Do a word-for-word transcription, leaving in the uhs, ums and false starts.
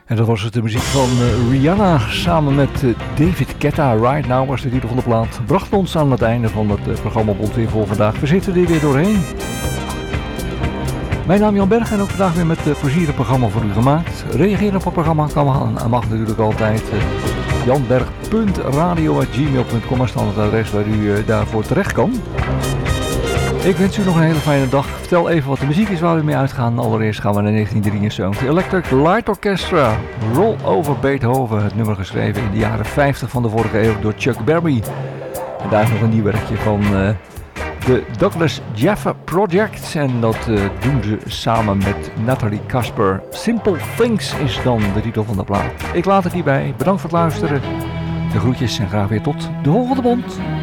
En dat was het de muziek van uh, Rihanna samen met uh, David Guetta. Right Now was de titel van de plaat. Bracht ons aan het einde van het uh, programma Bond weer voor vandaag. We zitten er weer doorheen. Mijn naam is Jan Berg en ook vandaag weer met uh, plezier een programma voor u gemaakt. Reageren op het programma kan mag natuurlijk altijd. Uh, janberg punt radio at gmail punt com is dan het adres waar u uh, daarvoor terecht kan. Ik wens u nog een hele fijne dag. Vertel even wat de muziek is waar we mee uitgaan. Allereerst gaan we naar negentien drieënzeventig. Electric Light Orchestra, Roll Over Beethoven. Het nummer geschreven in de jaren vijftig van de vorige eeuw door Chuck Berry. En daar is nog een nieuw werkje van uh, de Douglas Jaffa Project. En dat uh, doen ze samen met Nathalie Kasper. Simple Things is dan de titel van de plaat. Ik laat het hierbij. Bedankt voor het luisteren. De groetjes en graag weer tot de volgende Bond.